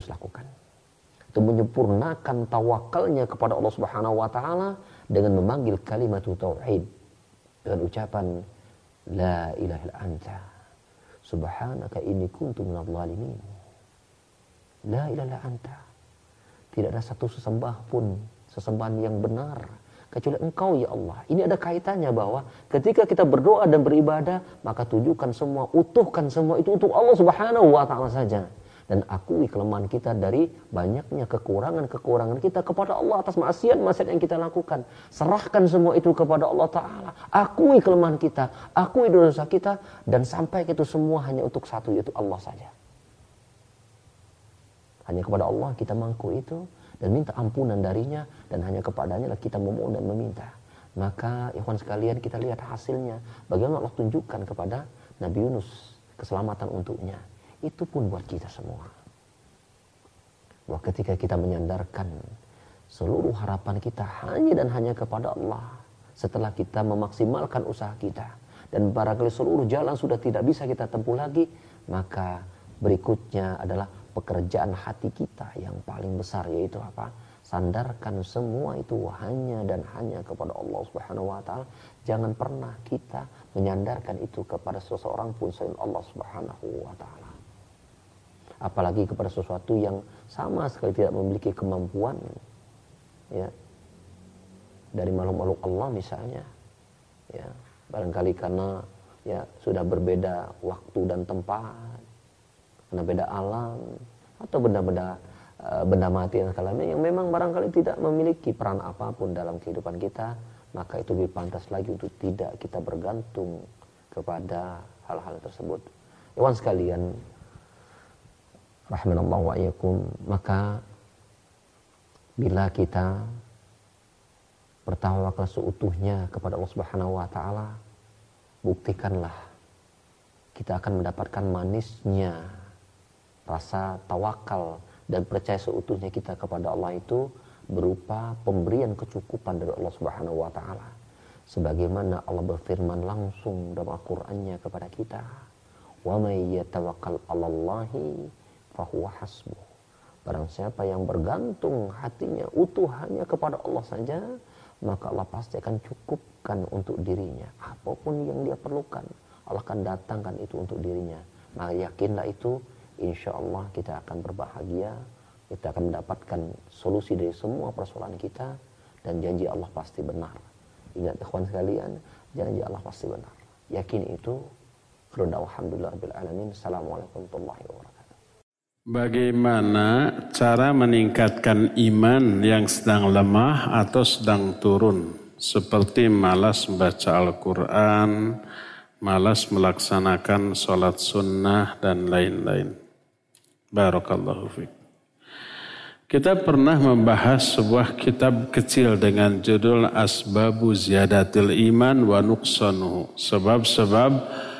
Yunus lakukan. Itu menyempurnakan tawakalnya kepada Allah Subhanahu wa taala dengan memanggil kalimat tauhid dengan ucapan la ilaha illa anta subhanaka inni kuntu minadh dhalimin. La ilaha illa anta. Tidak ada satu sesembahan yang benar kecuali Engkau ya Allah. Ini ada kaitannya bahwa ketika kita berdoa dan beribadah, maka utuhkan semua itu untuk Allah Subhanahu wa taala saja. Dan akui kelemahan kita dari banyaknya kekurangan kita kepada Allah atas maksiat yang kita lakukan. Serahkan semua itu kepada Allah Ta'ala. Akui kelemahan kita, akui dosa kita, dan sampai itu semua hanya untuk satu, yaitu Allah saja. Hanya kepada Allah kita mengakui itu dan minta ampunan darinya, dan hanya kepadanya lah kita memohon dan meminta. Maka ikhwan sekalian, kita lihat hasilnya. Bagaimana Allah tunjukkan kepada Nabi Yunus keselamatan untuknya. Itu pun buat kita semua. Bahwa ketika kita menyandarkan seluruh harapan kita hanya dan hanya kepada Allah, setelah kita memaksimalkan usaha kita, dan barangkali seluruh jalan sudah tidak bisa kita tempuh lagi, maka berikutnya adalah pekerjaan hati kita yang paling besar, yaitu apa? Sandarkan semua itu hanya dan hanya kepada Allah Subhanahu wa taala. Jangan pernah kita menyandarkan itu kepada seseorang pun selain Allah Subhanahu wa taala. Apalagi kepada sesuatu yang sama sekali tidak memiliki kemampuan, ya, dari makhluk-makhluk Allah misalnya, ya, barangkali karena ya sudah berbeda waktu dan tempat, karena beda alam, atau benda mati dan segala-galanya yang memang barangkali tidak memiliki peran apapun dalam kehidupan kita, maka itu lebih pantas lagi untuk tidak kita bergantung kepada hal-hal tersebut. Ikhwan sekalian, rahimanallahu wa iyyakum, maka bila kita bertawakal seutuhnya kepada Allah Subhanahu wa taala, buktikanlah kita akan mendapatkan manisnya rasa tawakal dan percaya seutuhnya kita kepada Allah itu berupa pemberian kecukupan dari Allah Subhanahu wa taala. Sebagaimana Allah berfirman langsung dalam Al-Qur'annya kepada kita, "Wa may yatawakkal 'alallahi fahuwa hasbuh." Barang siapa yang bergantung hatinya utuh hanya kepada Allah saja, maka Allah pasti akan cukupkan untuk dirinya. Apapun yang dia perlukan, Allah akan datangkan itu untuk dirinya. Maka yakinlah itu, insya Allah kita akan berbahagia, kita akan mendapatkan solusi dari semua persoalan kita, dan janji Allah pasti benar. Ingat ikhwan sekalian, janji Allah pasti benar. Yakin itu. Alhamdulillahirabbil alamin. Assalamualaikum warahmatullahi wabarakatuh. Bagaimana cara meningkatkan iman yang sedang lemah atau sedang turun, seperti malas membaca Al-Quran, malas melaksanakan sholat sunnah, dan lain-lain. Barakallahu fiik. Kita pernah membahas sebuah kitab kecil dengan judul Asbabu Ziyadatil Iman wa Nuqsanuhu, sebab-sebab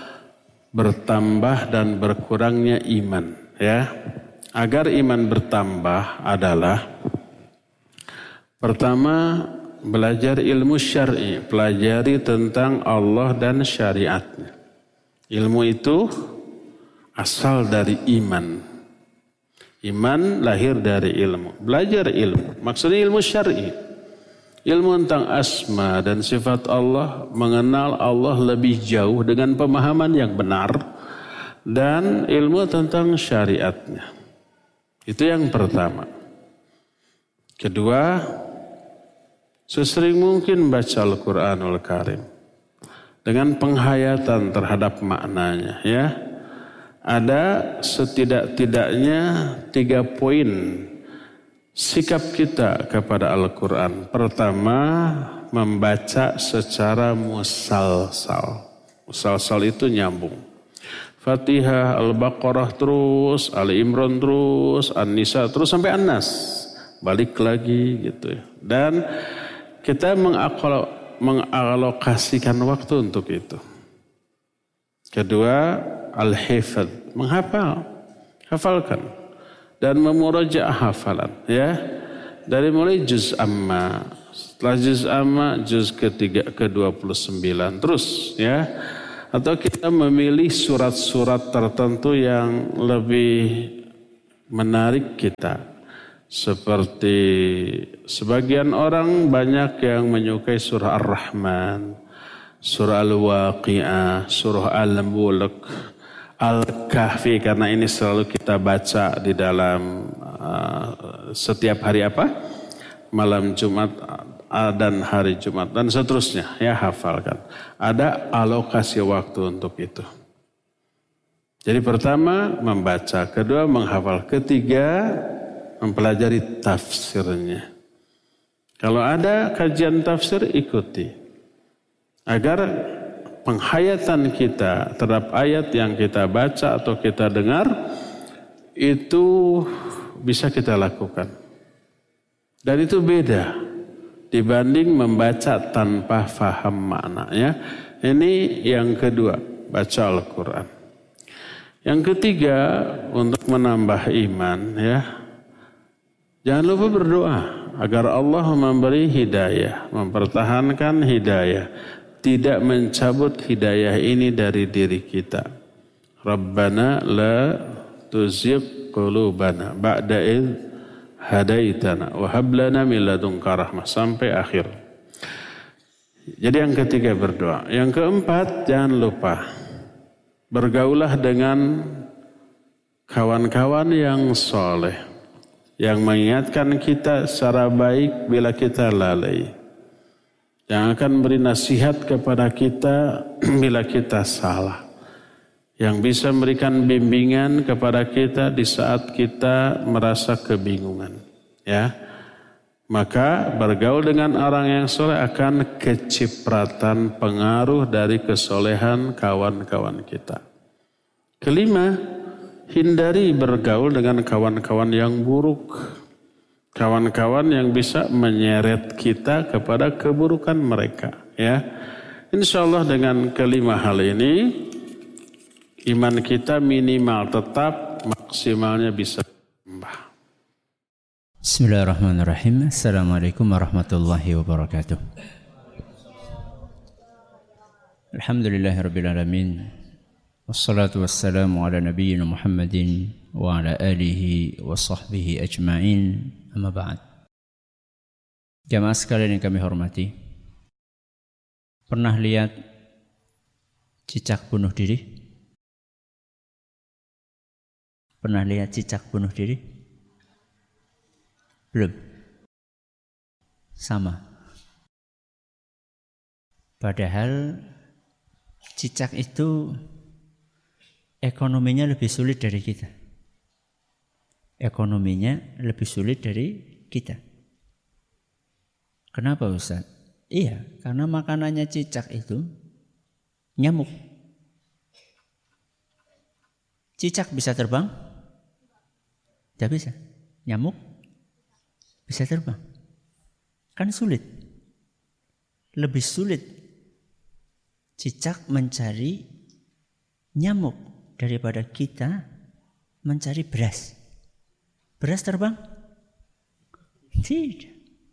bertambah dan berkurangnya iman. Ya, agar iman bertambah adalah pertama, belajar ilmu syar'i, pelajari tentang Allah dan syariatnya. Ilmu itu asal dari iman. Iman lahir dari ilmu. Belajar ilmu, maksudnya ilmu syar'i. Ilmu tentang asma dan sifat Allah, mengenal Allah lebih jauh dengan pemahaman yang benar, dan ilmu tentang syariatnya. Itu yang pertama. Kedua, sesering mungkin baca Al-Quranul Karim dengan penghayatan terhadap maknanya. Ya, ada setidak-tidaknya 3 poin sikap kita kepada Al-Quran. Pertama, membaca secara musalsal. Musalsal itu nyambung. Fatihah, Al-Baqarah terus, Ali Imran terus, An-Nisa terus sampai An-Nas. Balik lagi gitu ya. Dan kita mengalokasikan waktu untuk itu. Kedua, Al-Hifadz, menghafal. Hafalkan. Dan memurajaah hafalan. Ya. Dari mulai juz amma. Setelah juz amma, juz ke-29. Terus ya. Atau kita memilih surat-surat tertentu yang lebih menarik kita. Seperti sebagian orang banyak yang menyukai surah Ar-Rahman, surah Al-Waqi'ah, surah Al-Mulk, Al-Kahfi, karena ini selalu kita baca di dalam setiap hari apa? Malam Jumat dan hari Jumat dan seterusnya, ya hafalkan. Ada alokasi waktu untuk itu. Jadi pertama membaca, kedua menghafal, ketiga mempelajari tafsirnya. Kalau ada kajian tafsir ikuti. Agar penghayatan kita terhadap ayat yang kita baca atau kita dengar itu bisa kita lakukan. Dan itu beda dibanding membaca tanpa faham maknanya. Ini yang kedua, baca Al-Quran. Yang ketiga, untuk menambah iman, ya, jangan lupa berdoa agar Allah memberi hidayah, mempertahankan hidayah, tidak mencabut hidayah ini dari diri kita. Rabbana la tuzigh qulubana ba'da idh hadaitana wa hab lana min ladunka rahmah, sampai akhir. Jadi yang ketiga berdoa. Yang keempat, jangan lupa bergaulah dengan kawan-kawan yang soleh, yang mengingatkan kita secara baik bila kita lalai, yang akan beri nasihat kepada kita bila kita salah, yang bisa memberikan bimbingan kepada kita di saat kita merasa kebingungan. Ya, maka bergaul dengan orang yang soleh akan kecipratan pengaruh dari kesolehan kawan-kawan kita. Kelima, hindari bergaul dengan kawan-kawan yang buruk. Kawan-kawan yang bisa menyeret kita kepada keburukan mereka. Ya, insya Allah dengan kelima hal ini, iman kita minimal tetap, maksimalnya bisa bertambah. Bismillahirrahmanirrahim. Assalamualaikum warahmatullahi wabarakatuh. Alhamdulillahirrabbilalamin. Wassalatu wassalamu ala nabiyyina Muhammadin wa ala alihi wa sahbihi ajma'in. Amma ba'd. Jamaah sekalian yang kami hormati, pernah lihat cicak bunuh diri? Pernah lihat cicak bunuh diri? Belum. Sama. Padahal cicak itu ekonominya lebih sulit dari kita. Ekonominya lebih sulit dari kita. Kenapa Ustaz? Iya, karena makanannya cicak itu nyamuk. Cicak bisa terbang? Tidak bisa. Nyamuk bisa terbang. Kan sulit. Lebih sulit cicak mencari nyamuk daripada kita mencari beras. Beras terbang? Tidak.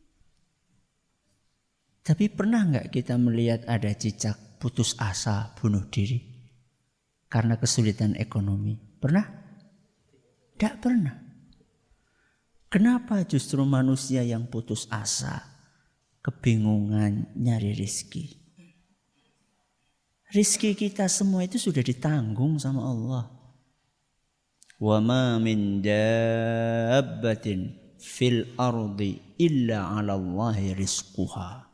Tapi pernah enggak kita melihat ada cicak putus asa bunuh diri karena kesulitan ekonomi? Pernah? Tidak pernah. Kenapa justru manusia yang putus asa, kebingungan nyari rizki? Rizki kita semua itu sudah ditanggung sama Allah. Wa ma min dabbatin fil ardi illa 'ala Allahi rizquha.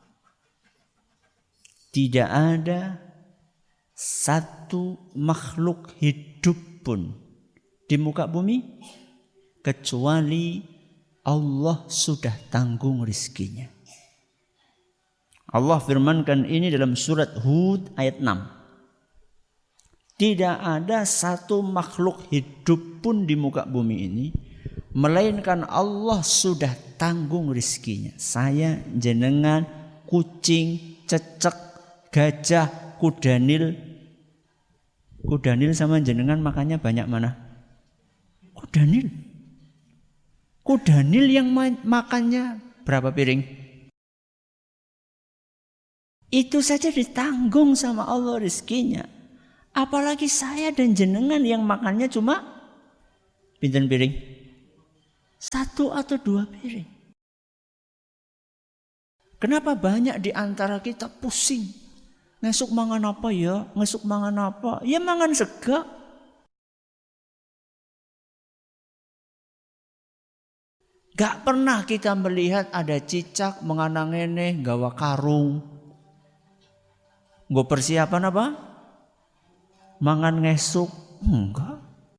Tidak ada satu makhluk hidup pun di muka bumi kecuali Allah sudah tanggung rizkinya. Allah firmankan ini dalam surat Hud ayat 6. Tidak ada satu makhluk hidup pun di muka bumi ini melainkan Allah sudah tanggung rizkinya. Saya, jenengan, kucing, cecek, gajah, kudanil. Kudanil sama jenengan makannya banyak mana? Kudanil. Kudanil yang makannya berapa piring? Itu saja ditanggung sama Allah rizkinya. Apalagi saya dan jenengan yang makannya cuma pinten piring? 1 atau 2 piring. Kenapa banyak di antara kita pusing? Ngesuk mangan apa ya? Ngesuk mangan apa? Ya mangan sega. Gak pernah kita melihat ada cicak menganang ngene gawa karung. Gue persiapan apa? Mangan ngesuk. Enggak.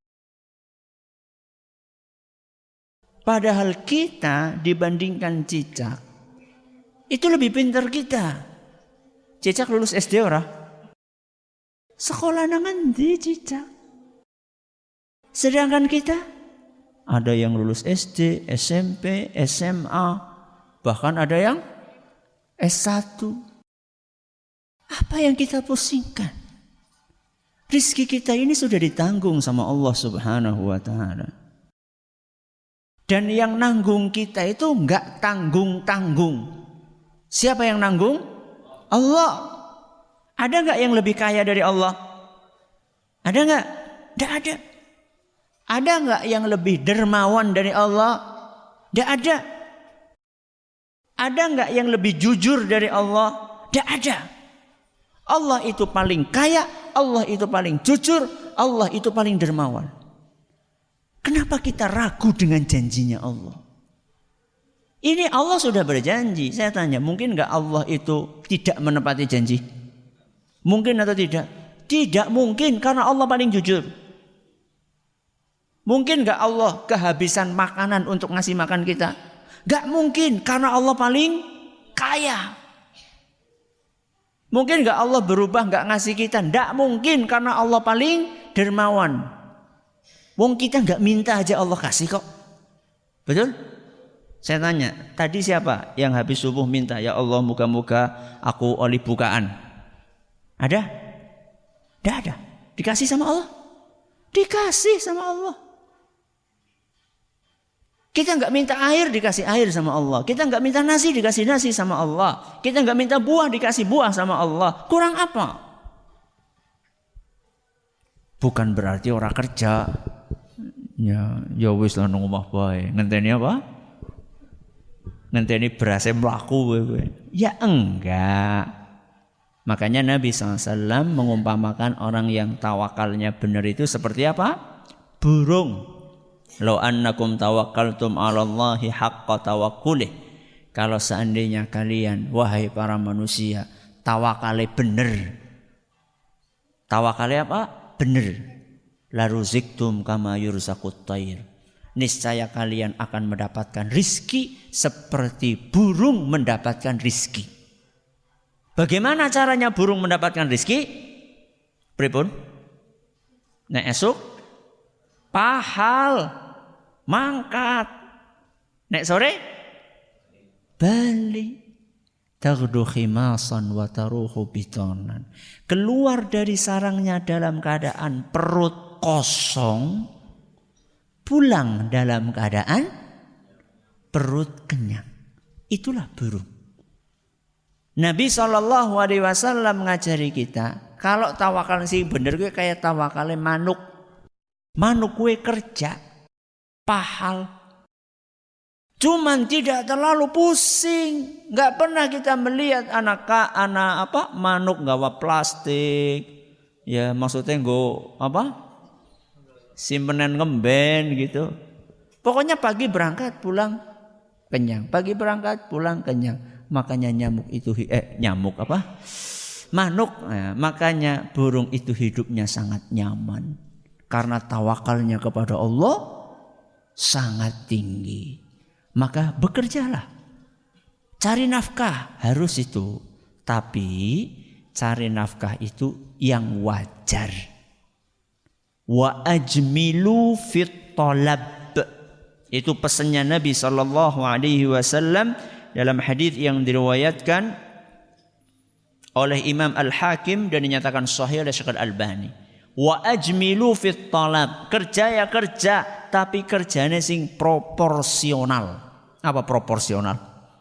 Padahal kita dibandingkan cicak itu lebih pintar kita. Cicak lulus SD ora? Sekolah nang endi cicak? Sedangkan kita ada yang lulus SD, SMP, SMA, bahkan ada yang S1. Apa yang kita pusingkan? Rizki kita ini sudah ditanggung sama Allah Subhanahu wa ta'ala. Dan yang nanggung kita itu enggak tanggung-tanggung. Siapa yang nanggung? Allah. Ada enggak yang lebih kaya dari Allah? Ada enggak? Tidak ada. Ada enggak yang lebih dermawan dari Allah? Tidak ada. Ada enggak yang lebih jujur dari Allah? Tidak ada. Allah itu paling kaya, Allah itu paling jujur, Allah itu paling dermawan. Kenapa kita ragu dengan janjinya Allah? Ini Allah sudah berjanji. Saya tanya, mungkin enggak Allah itu tidak menepati janji? Mungkin atau tidak? Tidak mungkin, karena Allah paling jujur. Mungkin enggak Allah kehabisan makanan untuk ngasih makan kita? Enggak mungkin, karena Allah paling kaya. Mungkin enggak Allah berubah enggak ngasih kita? Enggak mungkin, karena Allah paling dermawan. Wong kita enggak minta aja Allah kasih kok. Betul? Saya tanya, tadi siapa yang habis subuh minta, ya Allah moga-moga aku oleh bukaan? Ada? Tidak ada. Dikasih sama Allah? Dikasih sama Allah. Kita enggak minta air, dikasih air sama Allah. Kita enggak minta nasi, dikasih nasi sama Allah. Kita enggak minta buah, dikasih buah sama Allah. Kurang apa? Bukan berarti orang kerja. Ya wis lah nang omah bae. Ngenteni apa? Ngenteni berase mlaku kowe. Ya enggak. Makanya Nabi SAW mengumpamakan orang yang tawakalnya benar itu seperti apa? Burung. Law annakum tawakkaltum 'alallahi haqqa tawakkulih. Kalau seandainya kalian, wahai para manusia, tawakale benar. Tawakale apa? Benar. La ruziktum kama yurzaqut thair. Niscaya kalian akan mendapatkan rizki seperti burung mendapatkan rizki. Bagaimana caranya burung mendapatkan rizki? Pripun? Nek esuk pahal mangkat. Nek sore bali. Taghdu khimasan wa taruhu bitonan. Keluar dari sarangnya dalam keadaan perut kosong, pulang dalam keadaan perut kenyang. Itulah burung. Nabi SAW mengajari kita, kalau tawakal sih bener gue kayak tawakalnya manuk. Manuk gue kerja, pahal. Cuman tidak terlalu pusing. Gak pernah kita melihat anak manuk gawa plastik. Ya maksudnya simpenan ngemben gitu. Pokoknya pagi berangkat pulang kenyang. Pagi berangkat pulang kenyang. Makanya manuk. Nah, makanya burung itu hidupnya sangat nyaman. Karena tawakalnya kepada Allah sangat tinggi. Maka bekerjalah. Cari nafkah harus itu. Tapi cari nafkah itu yang wajar. Wa ajmilu fit talab. Itu pesannya Nabi SAW dalam hadis yang diriwayatkan oleh Imam Al-Hakim dan dinyatakan sahih oleh Syekh Al-Albani. Wa ajmilu fit talab. Kerja ya kerja, tapi kerjanya sing proporsional. Apa proporsional?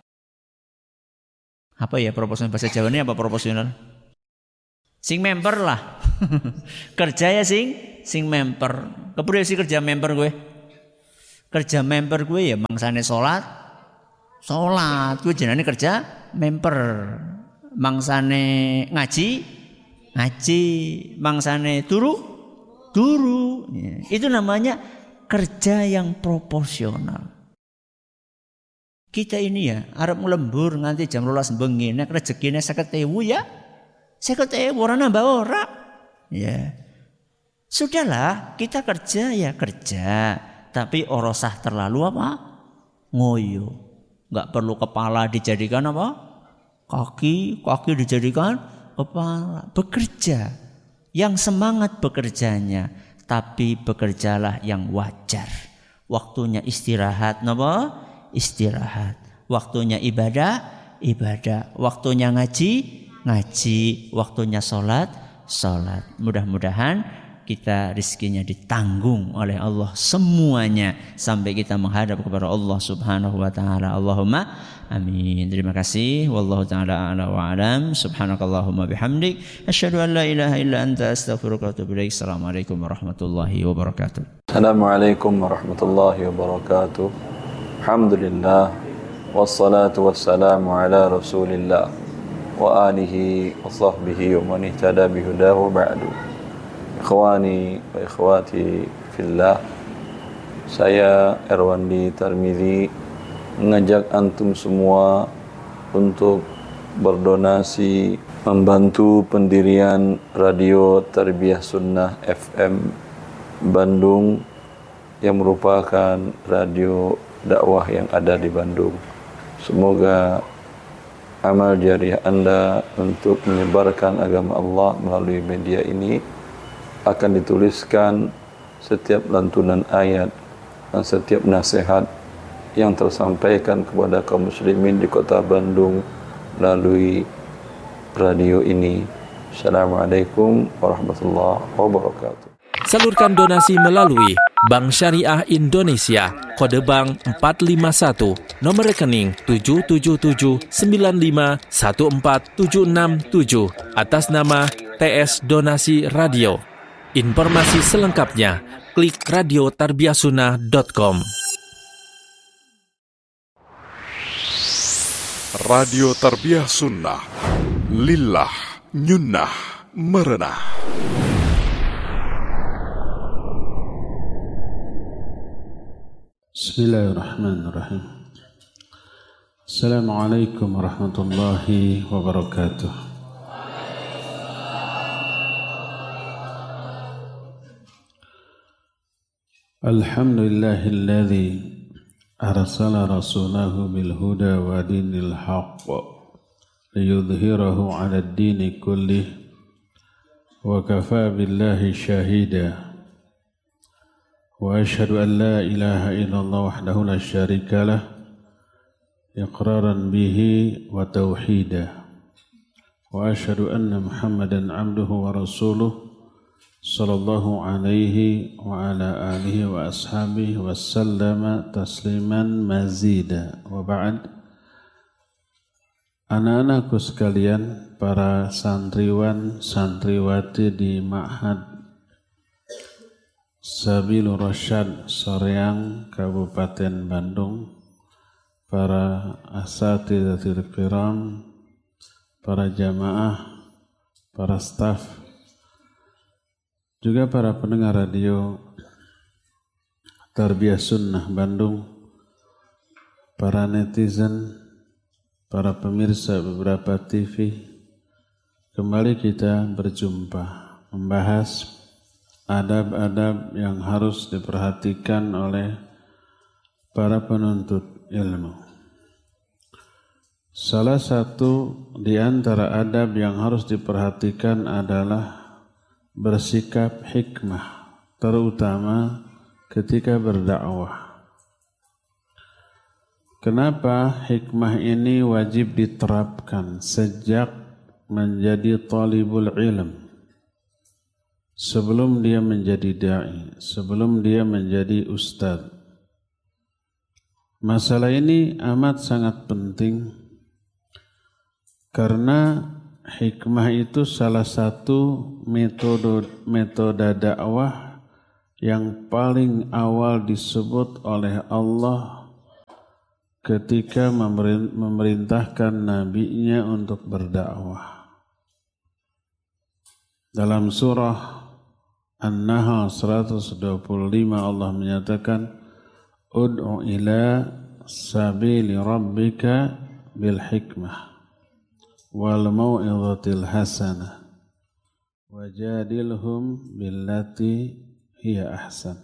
Apa ya proporsional bahasa Jawa ini apa proporsional? Sing member lah. Kerja ya sing member. Kepriye sih kerja member gue? Kerja member gue ya mangsane salat gue jenenge kerja member. Mangsane ngaji, mangsane turu. Itu namanya kerja yang proporsional. Kita ini ya arep lembur nganti jam 12 bengi nek rezekine 50.000 ya 50.000 ora nambah ora. Ya. Sudahlah, kita kerja ya kerja, tapi ora usah terlalu apa? Ngoyo. Enggak perlu kepala dijadikan apa? Kaki dijadikan kepala. Bekerja yang semangat bekerjanya, tapi bekerjalah yang wajar. Waktunya istirahat, napa? Istirahat. Waktunya ibadah. Waktunya ngaji. Waktunya sholat. Mudah-mudahan kita rizkinya ditanggung oleh Allah semuanya sampai kita menghadap kepada Allah Subhanahu wa taala. Allahumma amin. Terima kasih. Wallahu taala a'la wa a'lam. Subhanakallahumma bihamdik asyhadu an la ilaha illa anta astaghfiruka wa atubu ilaik. Assalamualaikum warahmatullahi wabarakatuh. Assalamualaikum warahmatullahi wabarakatuh. Alhamdulillah wassalatu wassalamu ala Rasulillah wa alihi wa sahbihi wa man ihtada bihudahu ba'du. Ikhwani wa ikhwati fillah, saya Erwandi Tarmizi mengajak antum semua untuk berdonasi membantu pendirian Radio Tarbiyah Sunnah FM Bandung yang merupakan radio dakwah yang ada di Bandung. Semoga amal jariah Anda untuk menyebarkan agama Allah melalui media ini akan dituliskan setiap lantunan ayat dan setiap nasihat yang tersampaikan kepada kaum muslimin di kota Bandung melalui radio ini. Assalamualaikum warahmatullahi wabarakatuh. Salurkan donasi melalui Bank Syariah Indonesia, kode bank 451, nomor rekening 777951476 atas nama TS Donasi Radio. Informasi selengkapnya klik radiotarbiyahsunnah.com. Radio Tarbiyah Sunnah, lillah, nyunnah, merenah. Bismillahirrahmanirrahim. Assalamualaikum warahmatullahi wabarakatuh. Alhamdulillahilladzi arsala rasulahu bil huda wa dinil haqq liyudhhirahu 'ala ad-dini kullih wa kafaa billahi shahida wa asyhadu an la ilaha illallah wahdahu la syarika lah iqraran bihi wa tauhida wa asyhadu anna Muhammadan 'abduhu wa rasuluh sallallahu alaihi wa ala alihi wa ashabihi wa sallama tasliman mazida. Wa ba'd. Anak-anakku sekalian, para santriwan santriwati di Ma'had Sabilur Rasyad Soreang Kabupaten Bandung, para asatidatul kiram, para jamaah, para staf, juga para pendengar radio Tarbiyah Sunnah Bandung, para netizen, para pemirsa beberapa TV, kembali kita berjumpa membahas adab-adab yang harus diperhatikan oleh para penuntut ilmu. Salah satu di antara adab yang harus diperhatikan adalah bersikap hikmah, terutama ketika berdakwah. Kenapa hikmah ini wajib diterapkan sejak menjadi talibul ilm, sebelum dia menjadi da'i, sebelum dia menjadi ustaz? Masalah ini amat sangat penting karena hikmah itu salah satu metode dakwah yang paling awal disebut oleh Allah ketika memerintahkan nabinya untuk berdakwah. Dalam surah An-Nahl 125 Allah menyatakan, Ud'u ila sabili rabbika bil hikmah wal mau'izatil hasanah wajadilhum billati hiya ahsan.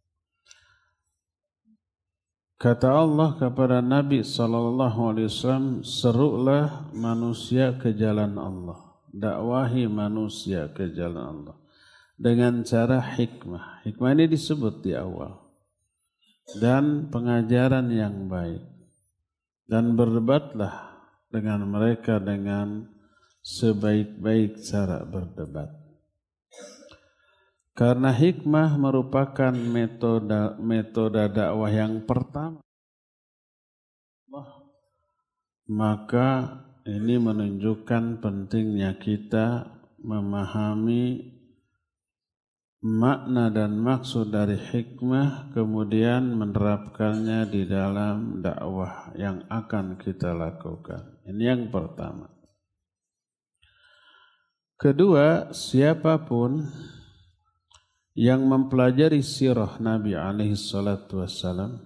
Kata Allah kepada Nabi SAW, serulah manusia ke jalan Allah, dakwahi manusia ke jalan Allah dengan cara hikmah. Hikmah ini disebut di awal. Dan pengajaran yang baik. Dan berdebatlah dengan mereka dengan sebaik-baik cara berdebat. Karena hikmah merupakan metode dakwah yang pertama, maka ini menunjukkan pentingnya kita memahami makna dan maksud dari hikmah, kemudian menerapkannya di dalam dakwah yang akan kita lakukan. Ini yang pertama. Kedua, siapapun yang mempelajari sirah Nabi alaihi salatu wassalam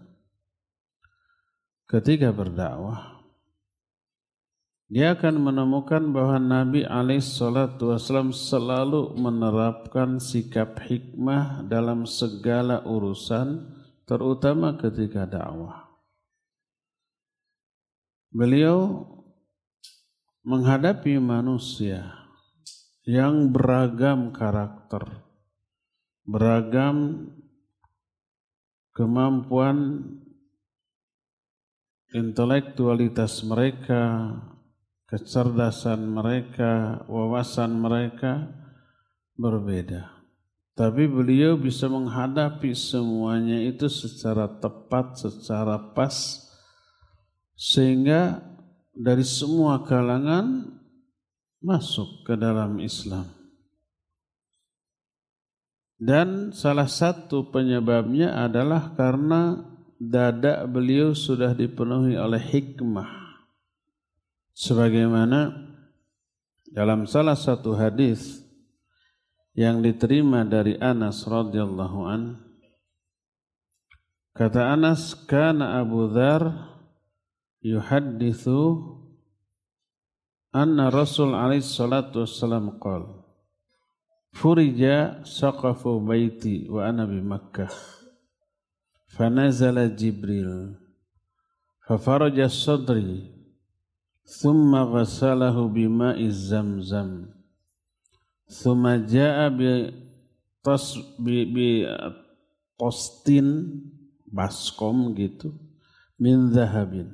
ketika berdakwah, dia akan menemukan bahwa Nabi alaihi salatu wassalam selalu menerapkan sikap hikmah dalam segala urusan, terutama ketika dakwah. Beliau menghadapi manusia yang beragam karakter, beragam kemampuan intelektualitas mereka, kecerdasan mereka, wawasan mereka berbeda. Tapi beliau bisa menghadapi semuanya itu secara tepat, secara pas, sehingga dari semua kalangan masuk ke dalam Islam. Dan salah satu penyebabnya adalah karena dada beliau sudah dipenuhi oleh hikmah. Sebagaimana dalam salah satu hadis yang diterima dari Anas radhiyallahu an, kata Anas, kana Abu Dzar yuhadditsu anna Rasul alaihi salatu wassalam qala furija saqafu baiti wa ana bi Makkah fanazala Jibril fafaraja sadri thumma ghasalahu bima'i zamzam thumma jaa bi tostin baskom gitu min dhahabin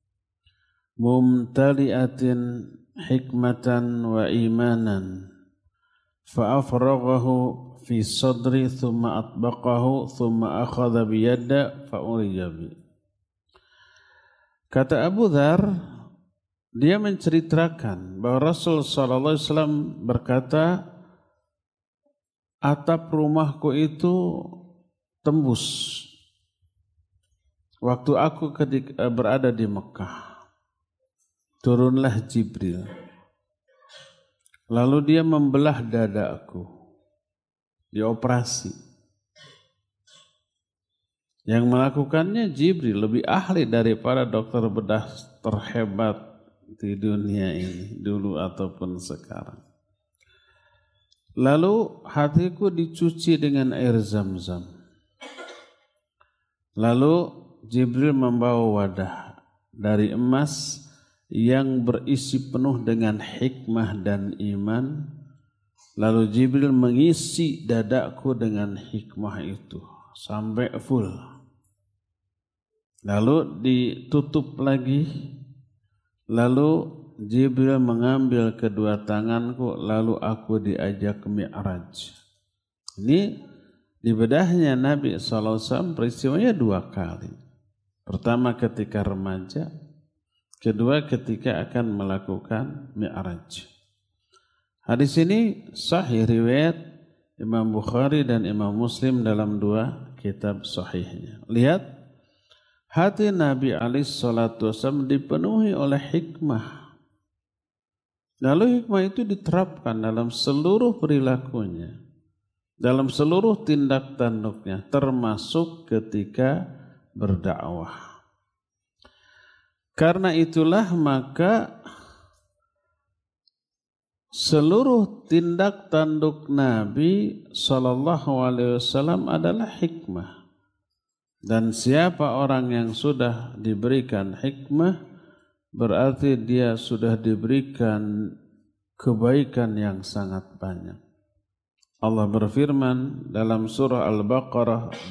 mumtali'atin hikmatan wa imanan fa'afraghahu fi sadri thumma atbaqahu thumma akhadha biyadda fa'urija bi. Kata Abu Dzar, dia menceritakan bahwa Rasul sallallahu alaihi wasallam berkata, atap rumahku itu tembus waktu aku ketika berada di Mekah. Turunlah Jibril. Lalu dia membelah dadaku, dioperasi. Yang melakukannya Jibril, lebih ahli daripada dokter bedah terhebat di dunia ini, dulu ataupun sekarang. Lalu hatiku dicuci dengan air zam-zam. Lalu Jibril membawa wadah dari emas yang berisi penuh dengan hikmah dan iman. Lalu Jibril mengisi dadaku dengan hikmah itu sampai full. Lalu ditutup lagi. Lalu Jibril mengambil kedua tanganku, lalu aku diajak mi'raj. Ini di bedahnya Nabi SAW peristiwanya dua kali. Pertama ketika remaja, kedua ketika akan melakukan mi'raj. Hadis ini sahih riwayat Imam Bukhari dan Imam Muslim dalam dua kitab sahihnya. Lihat, hati Nabi SAW dipenuhi oleh hikmah. Lalu hikmah itu diterapkan dalam seluruh perilakunya, dalam seluruh tindak tanduknya, termasuk ketika berdakwah. Karena itulah maka seluruh tindak tanduk Nabi SAW adalah hikmah. Dan siapa orang yang sudah diberikan hikmah, berarti dia sudah diberikan kebaikan yang sangat banyak. Allah berfirman dalam surah Al-Baqarah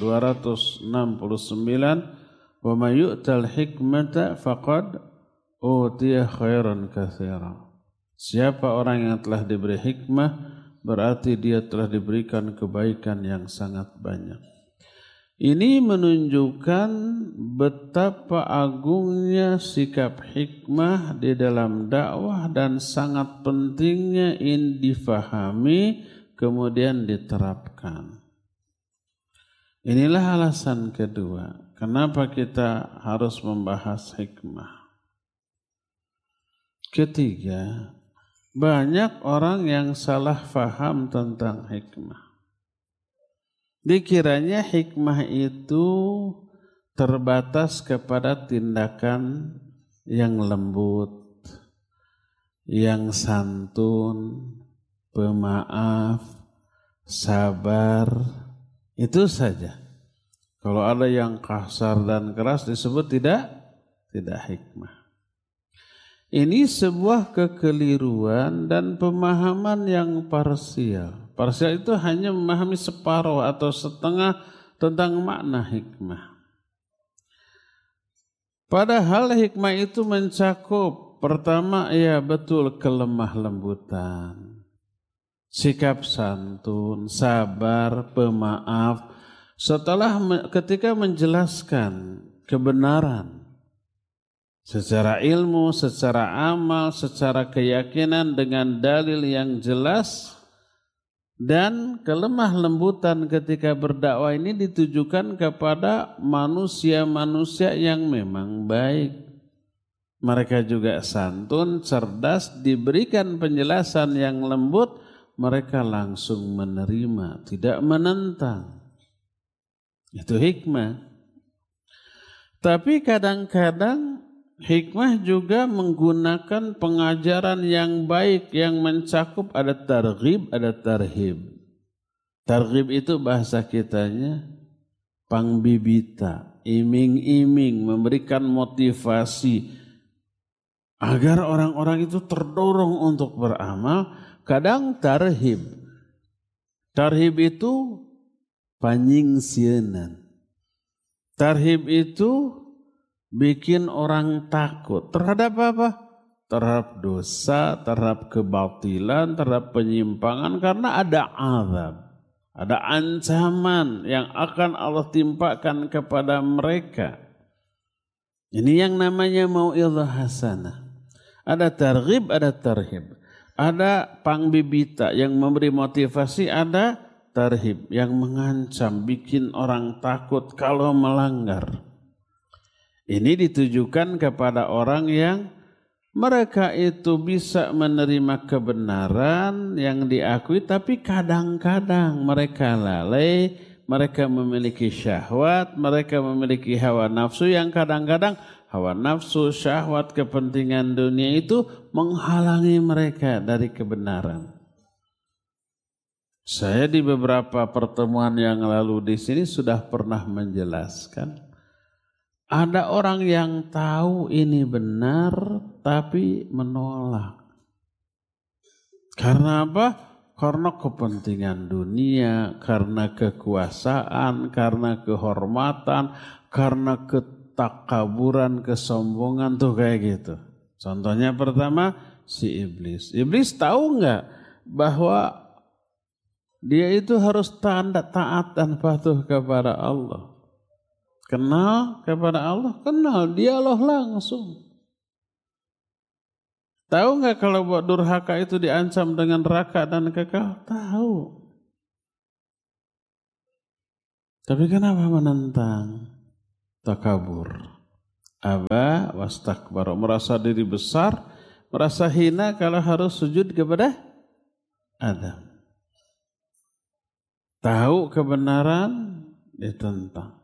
269, "Wa may yu'tal hikmata faqad utiya khairan katsiran." Siapa orang yang telah diberi hikmah, berarti dia telah diberikan kebaikan yang sangat banyak. Ini menunjukkan betapa agungnya sikap hikmah di dalam dakwah dan sangat pentingnya ini difahami kemudian diterapkan. Inilah alasan kedua, kenapa kita harus membahas hikmah. Ketiga, banyak orang yang salah faham tentang hikmah. Dikiranya hikmah itu terbatas kepada tindakan yang lembut, yang santun, pemaaf, sabar, itu saja. Kalau ada yang kasar dan keras disebut tidak hikmah. Ini sebuah kekeliruan dan pemahaman yang parsial. Parsial itu hanya memahami separuh atau setengah tentang makna hikmah. Padahal hikmah itu mencakup, pertama, ya betul, kelemah lembutan, sikap santun, sabar, pemaaf. Ketika menjelaskan kebenaran secara ilmu, secara amal, secara keyakinan dengan dalil yang jelas, dan kelemah lembutan ketika berdakwah ini ditujukan kepada manusia-manusia yang memang baik. Mereka juga santun, cerdas, diberikan penjelasan yang lembut, mereka langsung menerima, tidak menentang. Itu hikmah. Tapi kadang-kadang hikmah juga menggunakan pengajaran yang baik yang mencakup ada targhib, ada tarhib. Targhib itu bahasa kitanya pangbibita, iming-iming, memberikan motivasi agar orang-orang itu terdorong untuk beramal. Kadang tarhib. Tarhib itu panyingsienan. Tarhib itu bikin orang takut terhadap apa? Terhadap dosa, terhadap kebatilan, terhadap penyimpangan, karena ada azab, ada ancaman yang akan Allah timpakan kepada mereka. Ini yang namanya mau'izah hasanah. Ada targhib, ada tarhib. Ada pangbibita yang memberi motivasi, ada tarhib yang mengancam, bikin orang takut kalau melanggar. Ini ditujukan kepada orang yang mereka itu bisa menerima kebenaran yang diakui, tapi kadang-kadang mereka lalai, mereka memiliki syahwat, mereka memiliki hawa nafsu yang kadang-kadang hawa nafsu, syahwat, kepentingan dunia itu menghalangi mereka dari kebenaran. Saya di beberapa pertemuan yang lalu di sini sudah pernah menjelaskan. Ada orang yang tahu ini benar tapi menolak. Karena apa? Karena kepentingan dunia, karena kekuasaan, karena kehormatan, karena ketakaburan, kesombongan, tuh kayak gitu. Contohnya pertama si iblis. Iblis tahu nggak bahwa dia itu harus taat dan patuh kepada Allah. Kenal kepada Allah, kenal, dialog langsung. Tahu nggak kalau buat durhaka itu diancam dengan neraka dan kekal? Tahu. Tapi kenapa menentang? Takabur. Aba wastakbar, merasa diri besar, merasa hina kalau harus sujud kepada Adam. Tahu kebenaran, ditentang.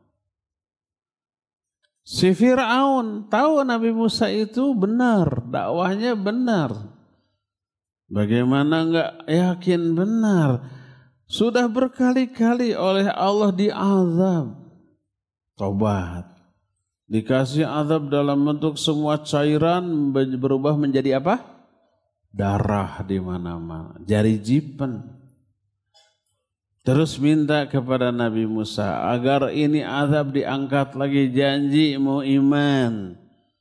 Si Fir'aun tahu Nabi Musa itu benar, dakwahnya benar. Bagaimana enggak yakin benar? Sudah berkali-kali oleh Allah diazab. Tobat. Dikasih azab dalam bentuk semua cairan berubah menjadi apa? Darah di mana-mana, jari jipen. Terus minta kepada Nabi Musa agar ini azab diangkat lagi, janji mau iman.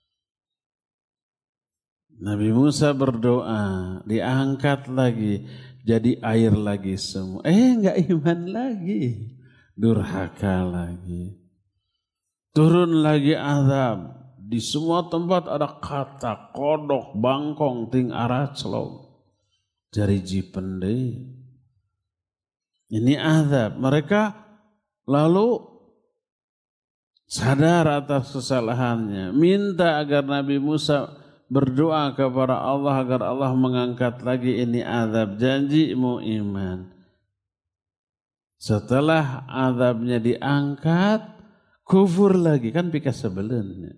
Nabi Musa berdoa, diangkat lagi, jadi air lagi semua. Enggak iman lagi, durhaka lagi. Turun lagi azab. Di semua tempat ada kata, kodok, bangkong, ting araclong. Jari jipende. Ini azab. Mereka lalu sadar atas kesalahannya. Minta agar Nabi Musa berdoa kepada Allah agar Allah mengangkat lagi ini azab. Janji mau iman. Setelah azabnya diangkat, kufur lagi, kan pika sebelumnya.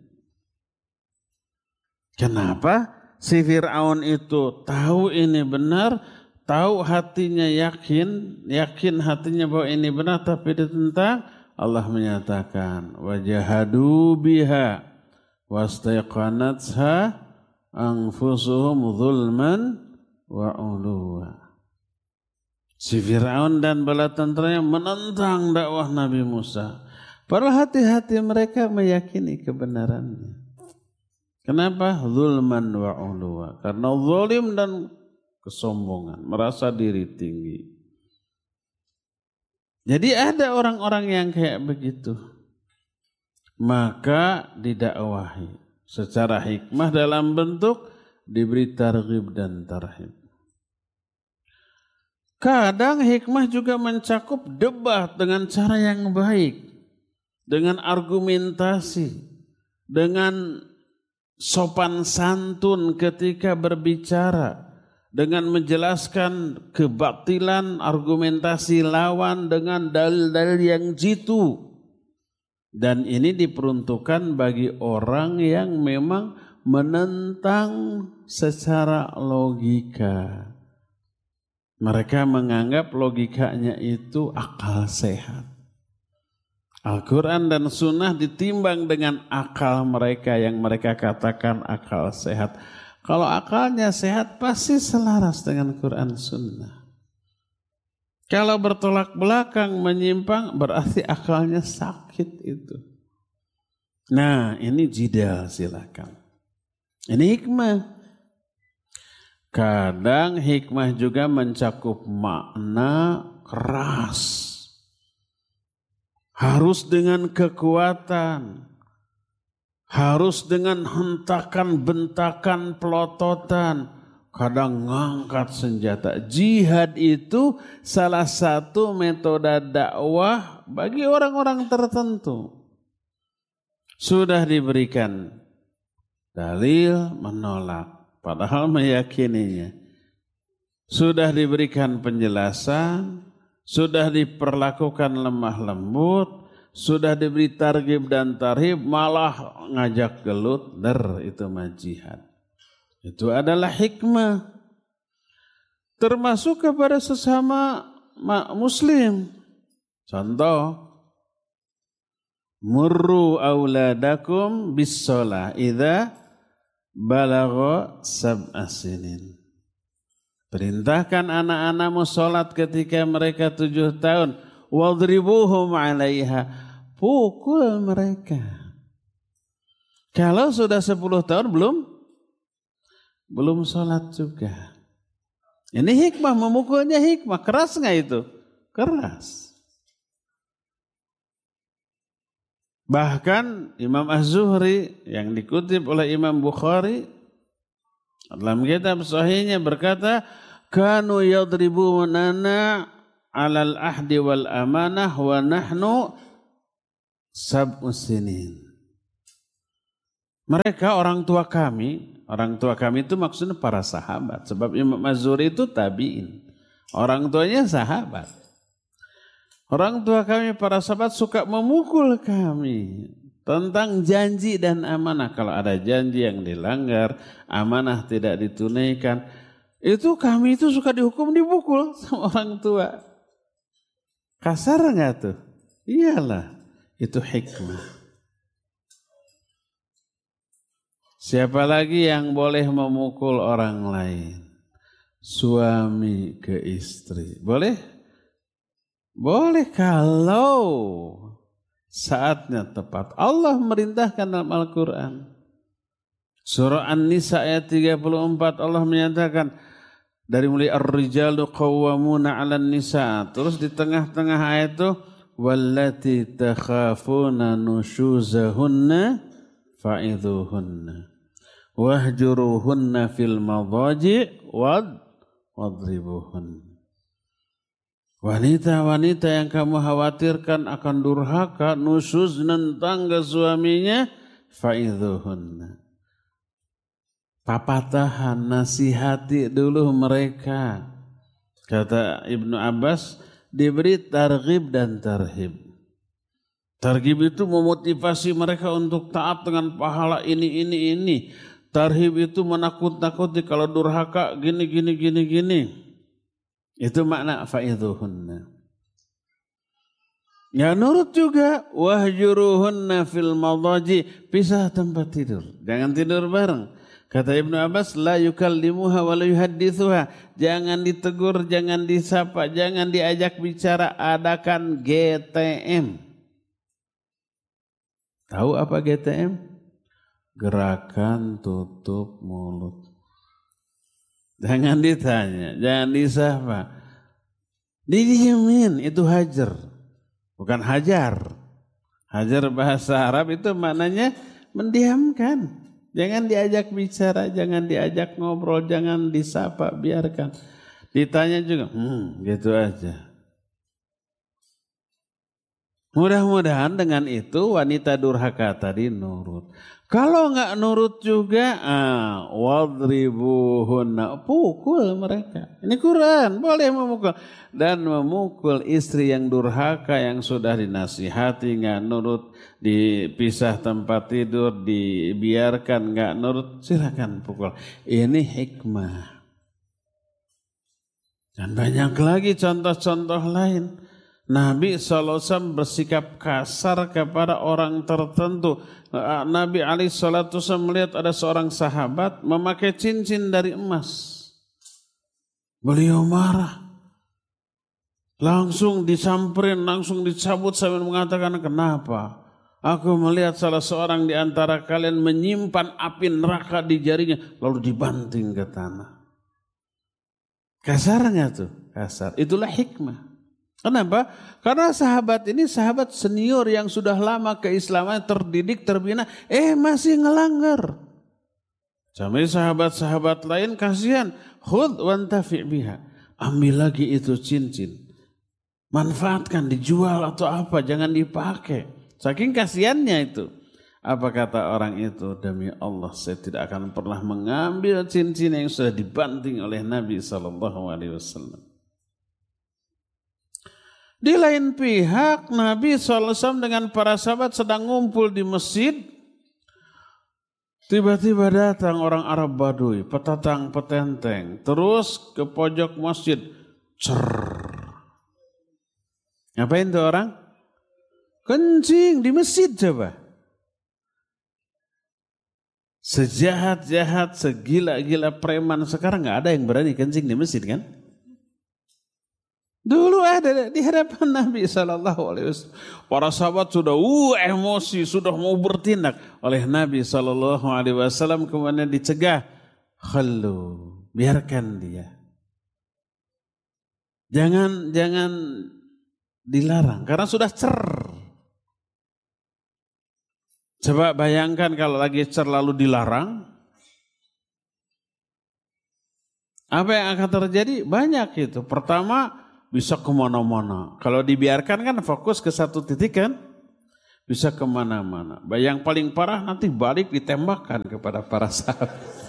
Kenapa? Si Fir'aun itu tahu ini benar, tahu hatinya yakin hatinya bahwa ini benar, tapi ditentang. Allah menyatakan, wajahadu biha wastaiqanatha anfusuhum zulman wa uluwa. Si Fir'aun dan bala tentaranya menentang dakwah Nabi Musa. Padahal hati-hati mereka meyakini kebenarannya. Kenapa? Zulman wa uluwa. Karena zalim dan kesombongan, merasa diri tinggi. Jadi ada orang-orang yang kayak begitu. Maka didakwahi secara hikmah dalam bentuk diberi targhib dan tarhib. Kadang hikmah juga mencakup debat dengan cara yang baik, dengan argumentasi, dengan sopan santun ketika berbicara, dengan menjelaskan kebatilan argumentasi lawan dengan dalil-dalil yang jitu. Dan ini diperuntukkan bagi orang yang memang menentang secara logika. Mereka menganggap logikanya itu akal sehat. Al-Quran dan Sunnah ditimbang dengan akal mereka yang mereka katakan akal sehat. Kalau akalnya sehat pasti selaras dengan Quran Sunnah. Kalau bertolak belakang menyimpang berarti akalnya sakit itu. Nah ini jidal silakan. Ini hikmah. Kadang hikmah juga mencakup makna keras. Harus dengan kekuatan, harus dengan hentakan, bentakan, pelototan, kadang ngangkat senjata. Jihad itu salah satu metode dakwah bagi orang-orang tertentu. Sudah diberikan dalil menolak, padahal meyakininya. Sudah diberikan penjelasan, sudah diperlakukan lemah lembut, sudah diberi targhib dan tarhib, malah ngajak gelut, itu mah jihad. Itu adalah hikmah. Termasuk kepada sesama muslim. Contoh, murru auladakum bis-shalah idza balagha sab'a sinin. Perintahkan anak-anakmu sholat ketika mereka 7 tahun. Wadribuhum 'alaiha. Pukul mereka. Kalau sudah 10 tahun belum sholat juga. Ini hikmah, memukulnya hikmah. Keras nggak itu? Keras. Bahkan Imam Az-Zuhri yang dikutip oleh Imam Bukhari dalam kitab sahihnya berkata, kanu yadribunana 'alal ahdi wal amanah wa nahnu sab'us sinin. Mereka orang tua kami itu maksudnya para sahabat. Sebab Imam Az-Zuhri itu tabi'in. Orang tuanya sahabat. Orang tua kami para sahabat suka memukul kami tentang janji dan amanah. Kalau ada janji yang dilanggar, amanah tidak ditunaikan, itu kami itu suka dihukum, dipukul sama orang tua. Kasar nggak tuh? Iyalah, itu hikmah. Siapa lagi yang boleh memukul orang lain? Suami ke istri. Boleh? Boleh kalau saatnya tepat. Allah merintahkan dalam Al-Quran. Surah An-Nisa ayat 34 Allah menyatakan, dari mulai ar-rijalu qawwamuna 'alan nisa. Terus di tengah-tengah ayat itu, wallati takhafuna nushuzahunna fa'idhuhunna wahjuruhunna fil madaji' wadribuhunna. Wanita-wanita yang kamu khawatirkan akan durhaka, nusyuz, nentang ke suaminya, fa'idhuhunna. Papatahan, nasihati dulu mereka. Kata Ibnu Abbas, diberi targhib dan tarhib. Targhib itu memotivasi mereka untuk taat dengan pahala ini. Tarhib itu menakut-nakuti kalau durhaka gini. Itu makna fa'idhuhunna. Ya nurut juga, wahjuruhunna fil madaji, pisah tempat tidur. Jangan tidur bareng. Kata Ibnu Abbas, la yukallimuha wa la yuhaddithuha. Jangan ditegur, jangan disapa, jangan diajak bicara, adakan GTM. Tahu apa GTM? Gerakan tutup mulut. Jangan ditanya, jangan disapa. Didiemin, itu hajar. Bukan hajar. Hajar bahasa Arab itu maknanya mendiamkan. Jangan diajak bicara, jangan diajak ngobrol, jangan disapa, biarkan. Ditanya juga, gitu aja. Mudah-mudahan dengan itu wanita durhaka tadi nurut. Kalau nggak nurut juga, wadribuhunna, pukul mereka. Ini Quran, boleh memukul. Dan memukul istri yang durhaka, yang sudah dinasihati, nggak nurut, dipisah tempat tidur, dibiarkan nggak nurut, silakan pukul. Ini hikmah. Dan banyak lagi contoh-contoh lain. Nabi SAW bersikap kasar kepada orang tertentu. Nabi SAW melihat ada seorang sahabat memakai cincin dari emas. Beliau marah. Langsung disamperin, langsung dicabut sambil mengatakan, kenapa? Aku melihat salah seorang di antara kalian menyimpan api neraka di jarinya, lalu dibanting ke tanah. Kasarnya tuh, kasar. Itulah hikmah. Kenapa? Karena sahabat ini sahabat senior yang sudah lama keislaman, terdidik, terbina, masih ngelanggar. Sampai sahabat-sahabat lain kasihan, khudh wantafi' biha. Ambil lagi itu cincin. Manfaatkan, dijual atau apa, jangan dipakai. Saking kasihannya itu. Apa kata orang itu? Demi Allah, saya tidak akan pernah mengambil cincin yang sudah dibanting oleh Nabi SAW. Di lain pihak, Nabi SAW dengan para sahabat sedang ngumpul di masjid. Tiba-tiba datang orang Arab Baduy, petatang petenteng, terus ke pojok masjid. Ngapain tuh orang? Kencing di masjid coba. Sejahat-jahat, segila-gila preman sekarang nggak ada yang berani kencing di masjid kan? Dulu ada di hadapan Nabi SAW. Para sahabat sudah emosi, sudah mau bertindak. Oleh Nabi SAW kemudian dicegah. Khallu, biarkan dia. Jangan dilarang, karena sudah cer. Coba bayangkan kalau lagi cer lalu dilarang. Apa yang akan terjadi? Banyak itu. Pertama, bisa kemana-mana. Kalau dibiarkan kan fokus ke satu titik kan. bisa kemana-mana. Yang paling parah nanti balik ditembakkan kepada para sahabat.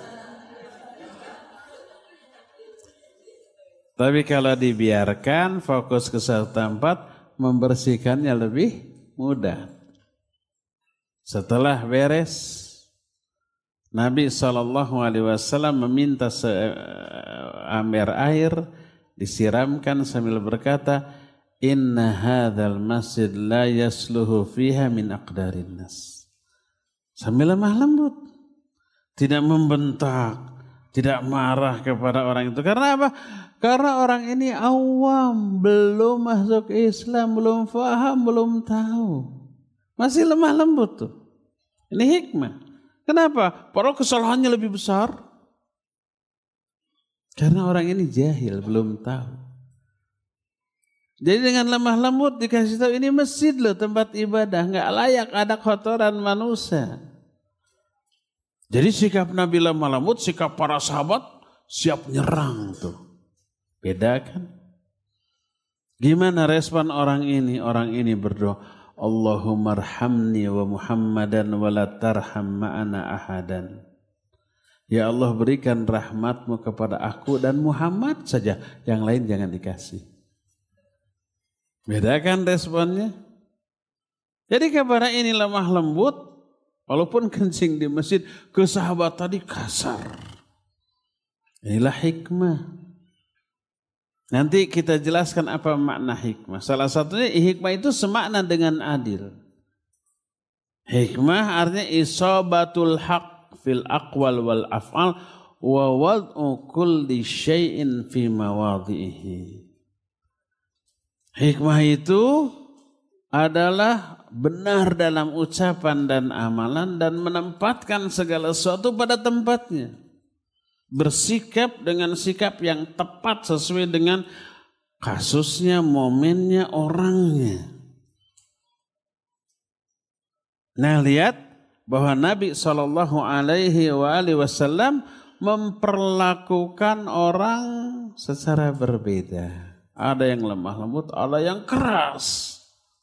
Tapi kalau dibiarkan fokus ke satu tempat, membersihkannya lebih mudah. Setelah beres, Nabi SAW meminta seember air disiramkan sambil berkata, Inna hadzal masjid la yasluhu fiha min aqdarin nas. Sambil lemah lembut, tidak membentak, tidak marah kepada orang itu. Karena apa? Karena orang ini awam, belum masuk Islam, belum faham, belum tahu. Masih lemah lembut tuh. Ini hikmah. Kenapa? Padahal kesalahannya lebih besar. Karena orang ini jahil, belum tahu. Jadi dengan lemah lembut dikasih tahu ini masjid loh, tempat ibadah, nggak layak ada kotoran manusia. Jadi sikap Nabi lemah lembut, sikap para sahabat siap nyerang tuh. Beda kan? Gimana respon orang ini? Orang ini berdoa, Allahumma arhamni wa Muhammadan wa la tarham ma'ana ahadan. Ya Allah, berikan rahmatmu kepada aku dan Muhammad saja, yang lain jangan dikasih. Beda kan responnya? Jadi kepada ini lemah lembut, walaupun kencing di masjid, ke sahabat tadi kasar. Inilah hikmah. Nanti kita jelaskan apa makna hikmah. Salah satunya hikmah itu semakna dengan adil. Hikmah artinya isabatul haq fil aqwal wal af'al wa wad'u kulli syai'in fi mawadhihi. Hikmah itu adalah benar dalam ucapan dan amalan dan menempatkan segala sesuatu pada tempatnya. Bersikap dengan sikap yang tepat sesuai dengan kasusnya, momennya, orangnya. Nah, lihat bahwa Nabi SAW memperlakukan orang secara berbeda. Ada yang lemah lembut, ada yang keras.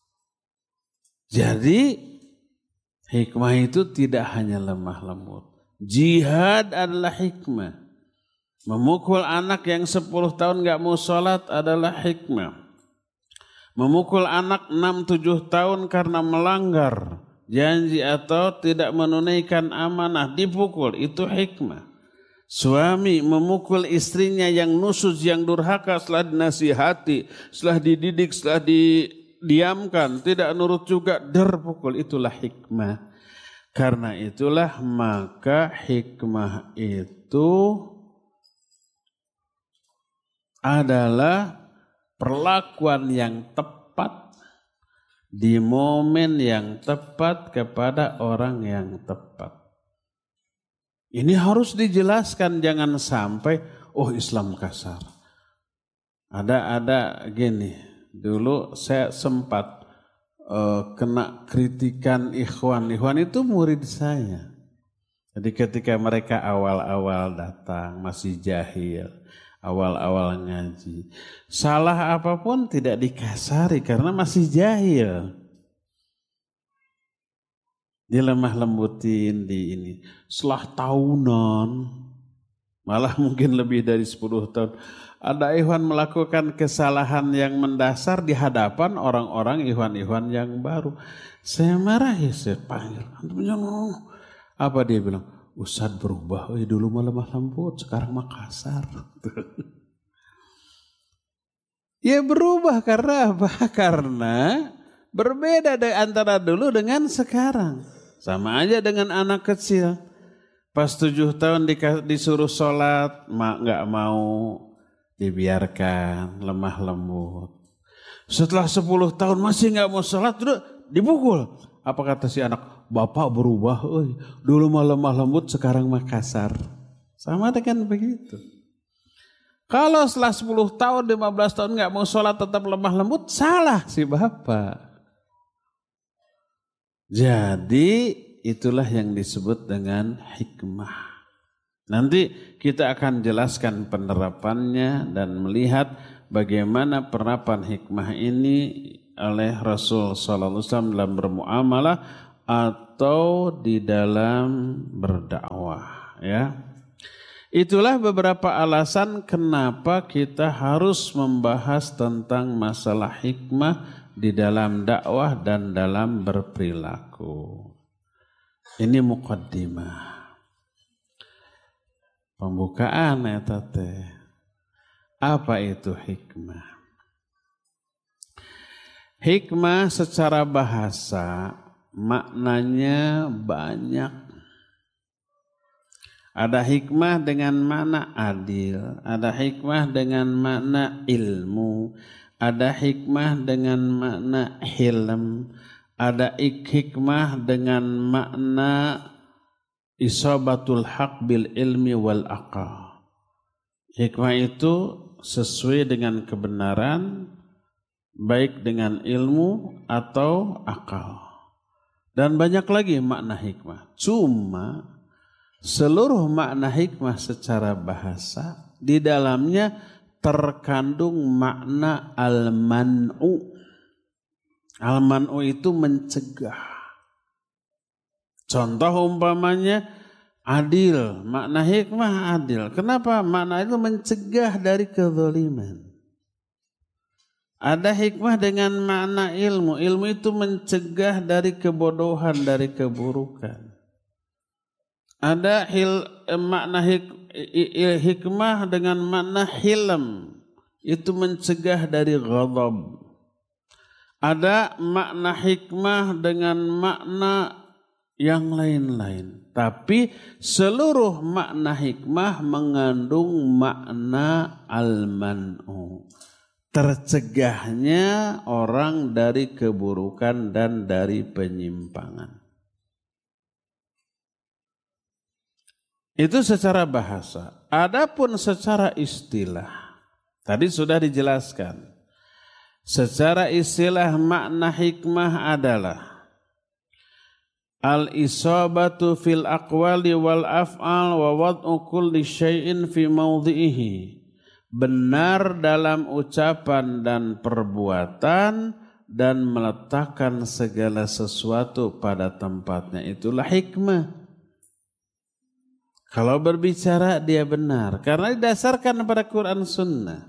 Jadi hikmah itu tidak hanya lemah lembut. Jihad adalah hikmah. Memukul anak yang 10 tahun gak mau sholat adalah hikmah. Memukul anak 6-7 tahun karena melanggar janji atau tidak menunaikan amanah, dipukul, itu hikmah. Suami memukul istrinya yang nusuz, yang durhaka, setelah dinasihati, setelah dididik, setelah didiamkan, tidak nurut juga, pukul, itulah hikmah. Karena itulah maka hikmah itu adalah perlakuan yang tepat di momen yang tepat kepada orang yang tepat. Ini harus dijelaskan, jangan sampai Islam kasar. Ada gini, dulu saya sempat kena kritikan ikhwan itu murid saya. Jadi ketika mereka awal-awal datang masih jahil, awal-awal ngaji, salah apapun tidak dikasari karena masih jahil. Dilemah lembutin di ini. Setelah tahunan, malah mungkin lebih dari 10 tahun, ada ikhwan melakukan kesalahan yang mendasar di hadapan orang-orang ikhwan-ikhwan yang baru. Saya marah, saya panggil. Apa dia bilang? Ustadz berubah, dulu mah lemah lembut, sekarang mah kasar. Ya berubah karena apa? Karena berbeda antara dulu dengan sekarang. Sama aja dengan anak kecil. Pas 7 tahun disuruh sholat, nggak mau, dibiarkan, lemah lembut. Setelah 10 tahun masih nggak mau sholat, dipukul. Apa kata si anak? Bapak berubah, dulu mah lemah lembut, sekarang mah kasar. Sama dengan begitu. Kalau setelah 10 tahun, 15 tahun nggak mau sholat tetap lemah lembut, salah si bapak. Jadi itulah yang disebut dengan hikmah. Nanti kita akan jelaskan penerapannya dan melihat bagaimana penerapan hikmah ini oleh Rasul sallallahu alaihi wasallam dalam bermuamalah atau di dalam berdakwah, ya. Itulah beberapa alasan kenapa kita harus membahas tentang masalah hikmah di dalam dakwah dan dalam berperilaku. Ini muqaddimah. Pembukaan eta teh. Apa itu hikmah? Hikmah secara bahasa maknanya banyak. Ada hikmah dengan makna adil, ada hikmah dengan makna ilmu, ada hikmah dengan makna hilm, ada hikmah dengan makna isabatul haq bil ilmi wal aqal. Hikmah itu sesuai dengan kebenaran, baik dengan ilmu atau akal. Dan banyak lagi makna hikmah. Cuma seluruh makna hikmah secara bahasa di dalamnya terkandung makna al-man'u. Al-man'u itu mencegah. Contoh umpamanya adil, makna hikmah adil. Kenapa? Makna itu mencegah dari kezaliman. Ada hikmah dengan makna ilmu. Ilmu itu mencegah dari kebodohan, dari keburukan. Ada makna hikmah dengan makna hilm. Itu mencegah dari ghadab. Ada makna hikmah dengan makna yang lain-lain. Tapi seluruh makna hikmah mengandung makna al-man'u. Tercegahnya orang dari keburukan dan dari penyimpangan. Itu secara bahasa. Adapun secara istilah, tadi sudah dijelaskan. Secara istilah makna hikmah adalah al-isabatu fil aqwali wal af'al wa wad'u kulli syai'in fi mawdhi'ihi. Benar dalam ucapan dan perbuatan dan meletakkan segala sesuatu pada tempatnya. Itulah hikmah. Kalau berbicara dia benar karena didasarkan pada Quran Sunnah.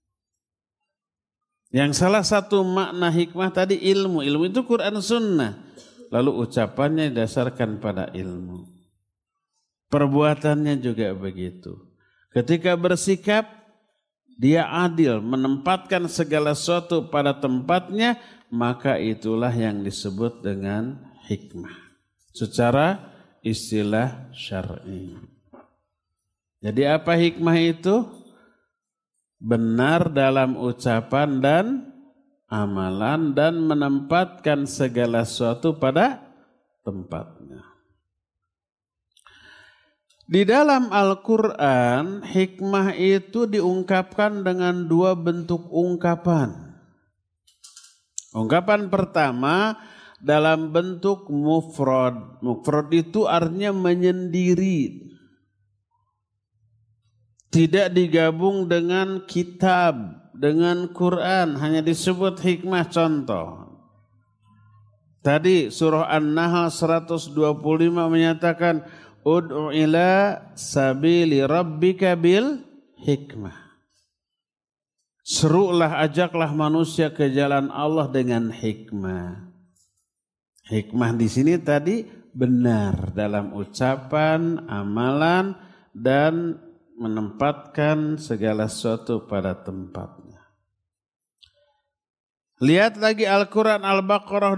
Yang salah satu makna hikmah tadi ilmu. Ilmu itu Quran Sunnah. Lalu ucapannya didasarkan pada ilmu. Perbuatannya juga begitu. Ketika bersikap dia adil, menempatkan segala sesuatu pada tempatnya, maka itulah yang disebut dengan hikmah. Secara istilah syar'i. Jadi apa hikmah itu? Benar dalam ucapan dan amalan dan menempatkan segala sesuatu pada tempatnya. Di dalam Al-Quran, hikmah itu diungkapkan dengan dua bentuk ungkapan. Ungkapan pertama dalam bentuk mufrad. Mufrad itu artinya menyendiri. Tidak digabung dengan kitab, dengan Quran, hanya disebut hikmah. Contoh. Tadi surah An-Nahl 125 menyatakan ud'u ila sabili rabbika bil hikmah. Serulah, ajaklah manusia ke jalan Allah dengan hikmah. Hikmah di sini tadi benar dalam ucapan, amalan, dan menempatkan segala sesuatu pada tempatnya. Lihat lagi Al-Quran Al-Baqarah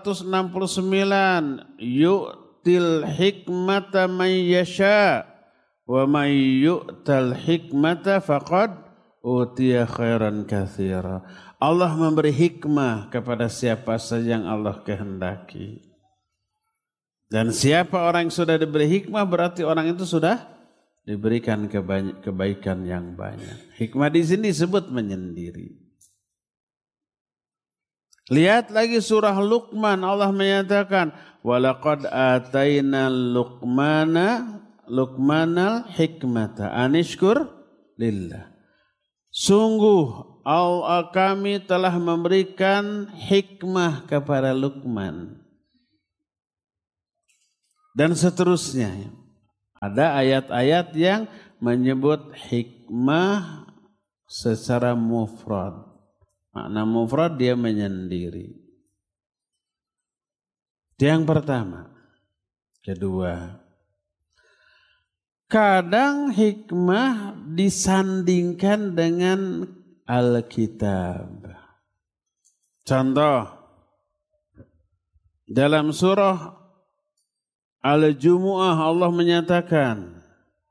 269. Yu'til hikmata man yasha wa man yu'tal hikmata faqad utiya khairan katsira. Allah memberi hikmah kepada siapa saja yang Allah kehendaki. Dan siapa orang yang sudah diberi hikmah berarti orang itu sudah diberikan kebaikan yang banyak. Hikmah di sini disebut menyendiri. Lihat lagi surah Luqman, Allah menyatakan walaqad ataina luqmanal hikmata anishkur lillah. Sungguh kami telah memberikan hikmah kepada Luqman. Dan seterusnya. Ada ayat-ayat yang menyebut hikmah secara mufrad. Makna mufrad dia menyendiri. Itu yang pertama. Kedua, kadang hikmah disandingkan dengan Alkitab. Contoh, dalam surah Al-Jumu'ah Allah menyatakan,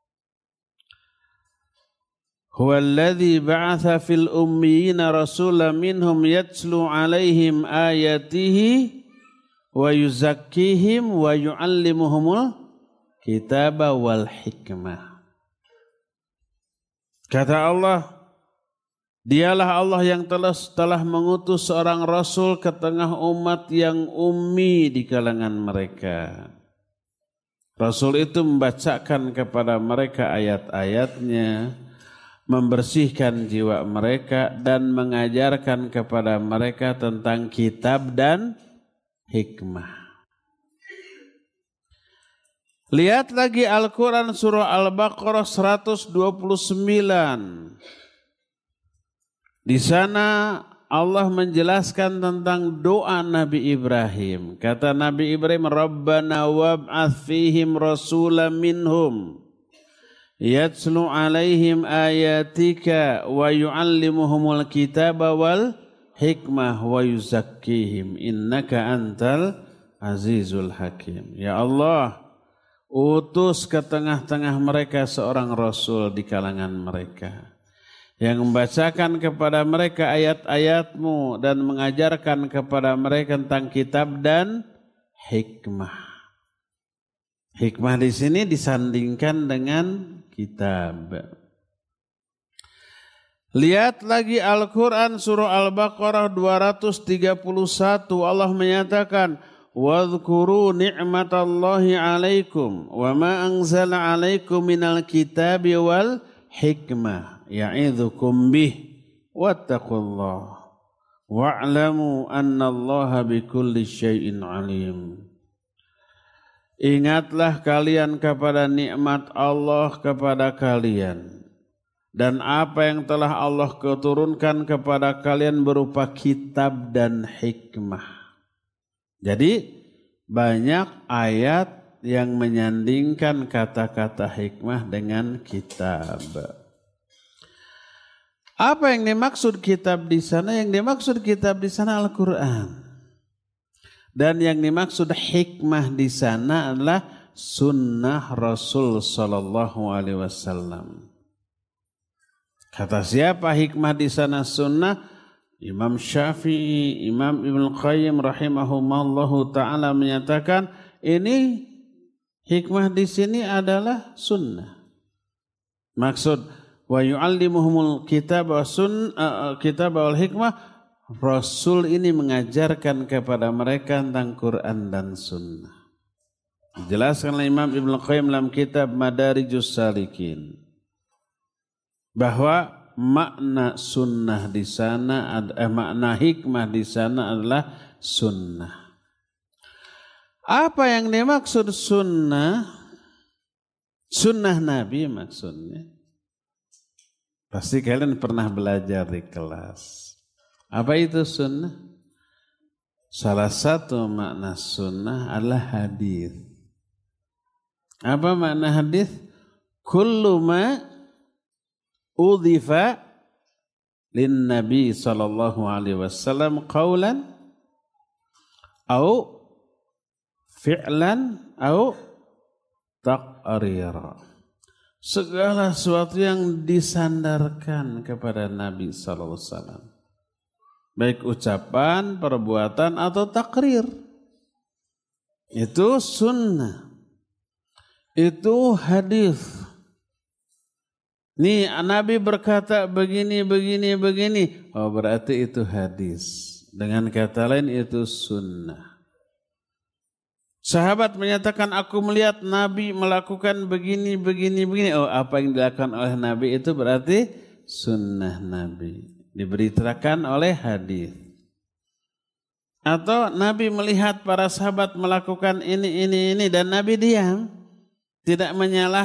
Huwallazi ba'atha fil ummiyina rasulan minhum yatslu 'alaihim ayatihi wa yuzakkihim wa yu'allimuhumul kitaba wal hikmah. Kata Allah, dialah Allah yang telah mengutus seorang rasul ke tengah umat yang ummi di kalangan mereka. Rasul itu membacakan kepada mereka ayat-ayatnya, membersihkan jiwa mereka dan mengajarkan kepada mereka tentang kitab dan hikmah. Lihat lagi Al-Quran surah Al-Baqarah 129. Di sana Allah menjelaskan tentang doa Nabi Ibrahim. Kata Nabi Ibrahim, Rabbana wab'ath fihim rasulan minhum yatslu 'alaihim ayatika wa yu'allimuhumul kitaba wal hikmah wa yuzakkihim innaka antal azizul hakim. Ya Allah, utus ke tengah-tengah mereka seorang rasul di kalangan mereka yang membacakan kepada mereka ayat-ayat-Mu dan mengajarkan kepada mereka tentang kitab dan hikmah. Hikmah di sini disandingkan dengan kitab. Lihat lagi Al-Quran surah Al-Baqarah 231. Allah menyatakan, Wadhkuru ni'matallahi alaikum wa ma anzala alaikum minal kitabi wal hikmah ya'idhukum bih wattaqullah wa'lamu annallaha bikulli syai'in alim. Ingatlah kalian kepada nikmat Allah kepada kalian dan apa yang telah Allah keturunkan kepada kalian berupa kitab dan hikmah. Jadi banyak ayat yang menyandingkan kata-kata hikmah dengan kitab. Apa yang dimaksud kitab di sana? Yang dimaksud kitab di sana Al-Quran. Dan yang dimaksud hikmah di sana adalah sunnah Rasul Sallallahu Alaihi Wasallam. Kata siapa hikmah di sana sunnah? Imam Syafi'i, Imam Ibnu Qayyim rahimahumullahu ta'ala menyatakan ini hikmah di sini adalah sunnah. Maksud wa yu'allimuhumul kitab wal hikmah, Rasul ini mengajarkan kepada mereka tentang Quran dan sunnah. Dijelaskan oleh Imam Ibnu Qayyim dalam kitab Madarijus Salikin bahwa makna sunnah di sana makna hikmah di sana adalah sunnah. Apa yang dimaksud sunnah? Sunnah Nabi maksudnya. Pasti kalian pernah belajar di kelas. Apa itu sunnah? Salah satu makna sunnah adalah hadis. Apa makna hadis? Kullu ma udhifa lin Nabi sallallahu alaihi wasallam qaulan au fi'lan au taqrira. Segala sesuatu yang disandarkan kepada Nabi sallallahu alaihi wasallam, baik ucapan, perbuatan atau takrir, itu sunnah, itu hadis. Nih Nabi berkata begini, begini, begini. Oh berarti itu hadis. Dengan kata lain itu sunnah. Sahabat menyatakan aku melihat Nabi melakukan begini, begini, begini. Oh apa yang dilakukan oleh Nabi itu berarti sunnah Nabi. Diberitakan oleh hadis. Atau Nabi melihat para sahabat melakukan ini dan Nabi diam, tidak menyalah